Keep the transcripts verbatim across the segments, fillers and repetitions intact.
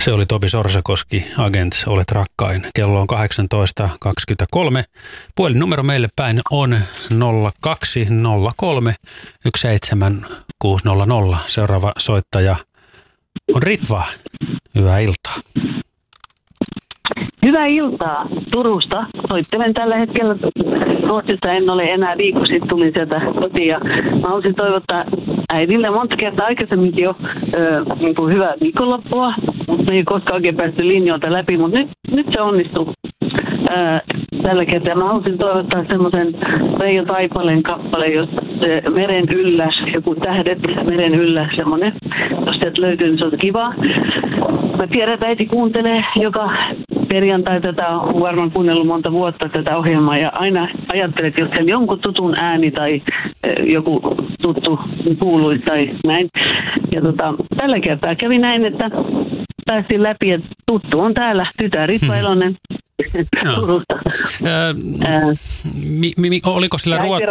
Se oli Topi Sorsakoski, Agents, olet rakkain. Kello on kahdeksantoista kaksikymmentäkolme. Puhelinnumero meille päin on nolla kaksi nolla kolme yksi seitsemän kuusi nolla nolla. Seuraava soittaja on Ritva. Hyvää iltaa. Hyvää iltaa Turusta. Soittelen tällä hetkellä Ruotsista. En ole enää viikko sitten tulin sieltä kotiin. Ja mä haluaisin toivottaa äidille monta kertaa aikaisemminkin jo ö, niin kuin hyvää viikonloppua. Mutta me ei koskaan oikein päästy linjoilta läpi, mutta nyt, nyt se onnistuu ö, tällä kertaa. Mä haluaisin toivottaa semmoisen Reijo Taipaleen kappaleen, jos se meren yllä, joku tähdet meren yllä, semmoinen. Jos sieltä löytyy, niin se on kiva. Mä tiedän, että äiti kuuntelee joka perjantai tätä, on varmaan kuunnellut monta vuotta tätä ohjelmaa ja aina ajattelet, että jos siellä jonkun tutun ääni tai joku tuttu kuului tai näin. Ja tota, tällä kertaa kävi näin, että päästiin läpi, että tuttu on täällä, tytär Ritva Elonen Turusta. Mi, mi, oliko sillä Ruot...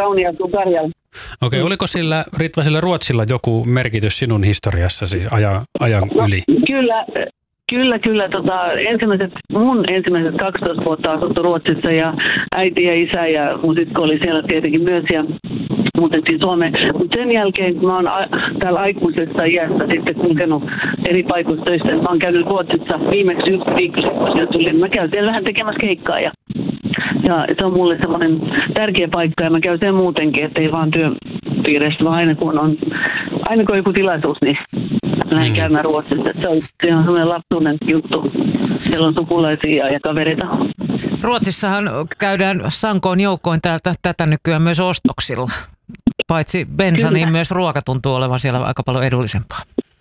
Okei, oliko sillä Ritva sillä Ruotsilla joku merkitys sinun historiassasi ajan, ajan yli? Kyllä. Kyllä, kyllä. Tota, ensimmäiset, mun ensimmäiset kaksitoista vuotta asuttu Ruotsissa ja äiti ja isä ja mun sisko oli siellä tietenkin myös ja muutettiin Suomeen. Mutta sen jälkeen, kun mä oon a- täällä aikuisessa iässä sitten kulkenut eri paikoissa töissä, mä oon käynyt Ruotsissa viimeksi yksi viikko sitten, kun sieltä tulin. Mä käyn siellä vähän tekemässä keikkaa ja, ja se on mulle semmoinen tärkeä paikka ja mä käyn siellä muutenkin, ettei vaan työpiireistä, vaan aina kun on, aina kun on joku tilaisuus, niin lähdin käymään Ruotsissa. Se on, se on sellainen lapsuuden juttu. Siellä on sukulaisia ja kavereita. Ruotsissahan käydään sankoon joukkoin täältä tätä nykyään myös ostoksilla. Paitsi bensa, kyllä, niin myös ruoka tuntuu olevan siellä aika paljon edullisempaa.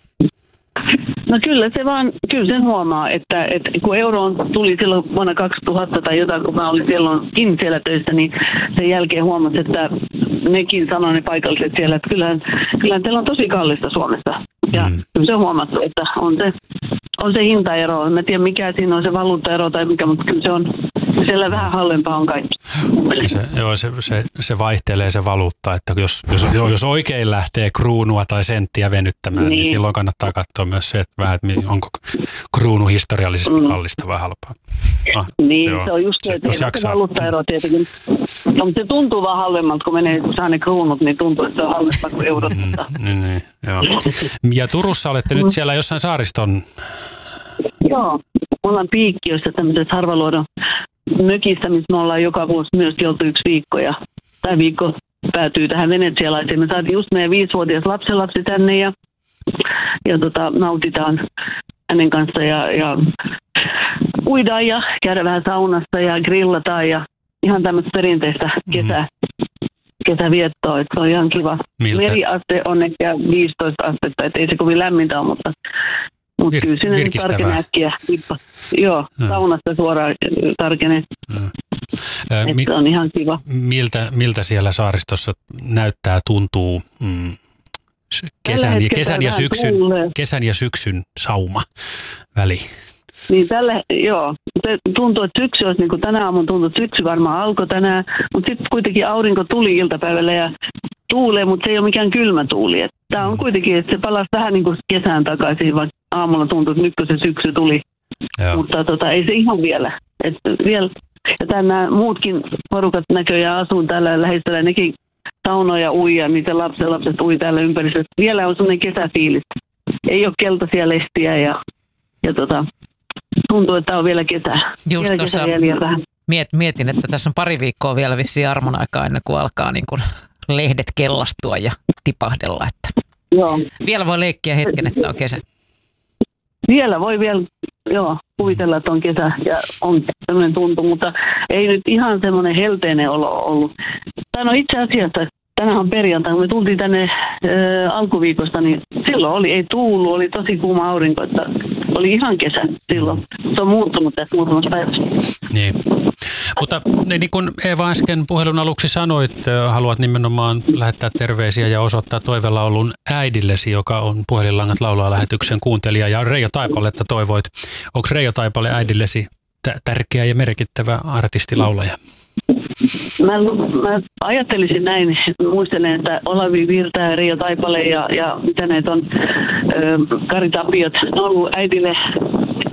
No kyllä se vaan, kyllä sen huomaa, että, että kun euroon tuli silloin vuonna kaksituhatta tai jotain, kun mä olin silloinkin siellä töissä, niin sen jälkeen huomasi, että nekin sanoi ne paikalliset siellä, että kyllähän, kyllähän teillä on tosi kallista Suomessa. Ja mm. kyllä se on huomattu, että on se, on se hintaero. En tiedä mikä siinä on se valuuttaero tai mikä, mutta kyllä se on siellä vähän halvempaa on kaikki. Se, joo, se, se, se vaihtelee se valuutta, että jos, jos, jos oikein lähtee kruunua tai senttiä venyttämään, niin, niin silloin kannattaa katsoa myös se, että, vähän, että onko kruunu historiallisesti mm. kallista vai halpaa. Ah, niin, se on, se on just se, että se, se valuuttaero tietenkin. No, mutta se tuntuu vaan halvemmalta, kun menee, kun saa ne kruunut, niin tuntuu, että se on halvempaa kuin eurot. Mm, niin, niin, joo. Ja Turussa olette nyt siellä jossain saariston... Joo, me ollaan Piikkiössä tämmöisessä harvaluodon mökissä, missä me ollaan joka vuosi myös oltu yksi viikko. Ja tämä viikko päätyy tähän venetsialaiseen. Me saatiin just meidän viisivuotias lapsenlapsi tänne ja, ja tota, nautitaan hänen kanssa ja, ja uidaan ja käydään vähän saunassa ja grillataan ja ihan tämmöistä perinteistä kesää. kesäviettoa, että se on ihan kiva. Miltä? Meriaste on ehkä viisitoista astetta, että ei se kovin lämmintä ole, mutta, mutta Vir- kyllä sinne tarkenee äkkiä. Joo, ja. Saunasta suoraan tarkenee. Äh, mi- se on ihan kiva. Miltä, miltä siellä saaristossa näyttää, tuntuu mm, kesän, kesän, ja syksyn, kesän ja syksyn sauma väli? Niin tälle, joo. Se tuntuu, että syksy olisi, niin kuin tänä aamun tuntuu, että syksy varmaan alkoi tänään, mutta sitten kuitenkin aurinko tuli iltapäivällä ja tuulee, mutta se ei ole mikään kylmä tuuli. Tämä on kuitenkin, että se palasi vähän niin kuin kesään takaisin, vaikka aamulla tuntuu, että nyt kun se syksy tuli. Joo. Mutta tota, ei se ihan vielä. Et vielä. Ja tänään muutkin porukat näköjään asuu täällä lähistöllä, nekin saunoja ui ja niitä lapsen lapset ui täällä ympäristössä. Vielä on sellainen kesäfiilis. Ei ole keltaisia lestiä ja, ja tota, tuntuu, että on vielä kesä. Just vielä tuossa miet, mietin, että tässä on pari viikkoa vielä vissiin armon aikaa ennen kuin alkaa niin kuin lehdet kellastua ja tipahdella. Että joo. Vielä voi leikkiä hetken, että on kesä. Vielä voi vielä, joo, kuvitella, että on kesä ja on sellainen tuntu, mutta ei nyt ihan semmoinen helteinen olo ollut. Tämä on itse asiassa, tänään on perjantai, kun me tultiin tänne ää, alkuviikosta, niin silloin oli, ei tuulu, oli tosi kuuma aurinko, että oli ihan kesä silloin. Se on muuttunut tässä muutamassa päivässä. Niin. Mutta niin kuin Eeva äsken puhelun aluksi sanoit, haluat nimenomaan lähettää terveisiä ja osoittaa toivelaulun äidillesi, joka on Puhelinlangat laulaa lähetyksen kuuntelija, ja Reijo Taipaletta toivoit. Onko Reijo Taipale äidillesi t- tärkeä ja merkittävä artistilaulaja? Mä, mä ajattelisin näin, muistelen, että Olavi Virta ja Reijo Taipale ja, ja mitä näitä on, ö, Kari Tapiot, ne on ollut äidille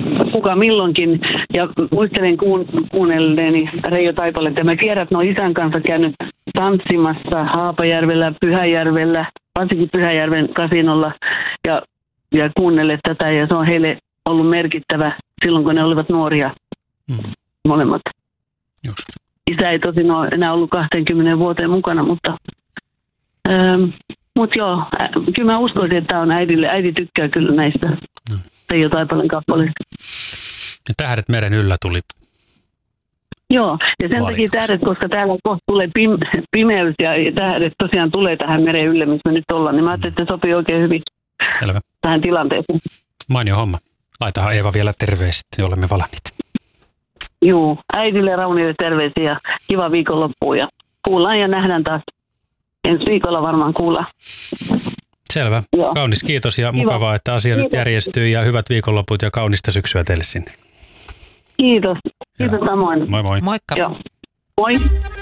kuka milloinkin. Ja muistelen kuun, kuunnelleeni Reijo Taipaletta, ja mä tiedän, että ne on isän kanssa käynyt tanssimassa Haapajärvellä, Pyhäjärvellä, varsinkin Pyhäjärven kasinolla, ja, ja kuunnelleet tätä, ja se on heille ollut merkittävä silloin, kun ne olivat nuoria mm. molemmat. Just. Isä ei tosin ole enää ollut kaksikymmentä vuoteen mukana, mutta, ähm, mutta joo, ä, kyllä mä uskoisin, että tämä on äidille. Äiti tykkää kyllä näistä no. Reijo Taipaleen kappaleista. Ja Tähdet meren yllä tuli. Joo, ja sen takia tähdet, koska täällä kohta tulee pim- pimeys ja tähdet tosiaan tulee tähän meren ylle, missä me nyt ollaan, niin mä ajattelin, että se sopii oikein hyvin Selvä. Tähän tilanteeseen. Mainio homma. Laitahan Eeva vielä terveiset, niin olemme valmiit. Joo, äidille Raunille terveisiä ja kiva viikonloppua ja kuullaan ja nähdään taas. Ensi viikolla varmaan kuullaan. Selvä. Joo. Kaunis kiitos ja kiva. Mukavaa, että asia kiitos. Nyt järjestyy ja hyvät viikonloput ja kaunista syksyä teille sinne. Kiitos. Kiitos samoin. Moi moi. Moikka. Joo. Moi.